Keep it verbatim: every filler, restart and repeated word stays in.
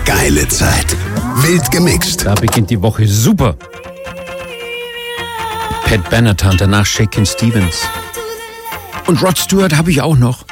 Geile Zeit. Wild gemixt. Da beginnt die Woche super. Pat Benatar und danach Shakin' Stevens. Und Rod Stewart habe ich auch noch.